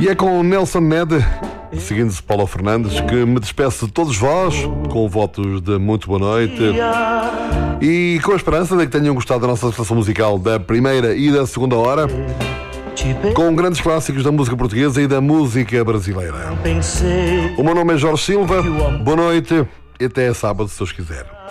E é com Nelson Ned, seguindo-se Paulo Fernandes, que me despeço de todos vós, com votos de muito boa noite. E com a esperança de que tenham gostado da nossa seleção musical da primeira e da segunda hora, com grandes clássicos da música portuguesa e da música brasileira. O meu nome é Jorge Silva, boa noite e até sábado, se Deus quiser.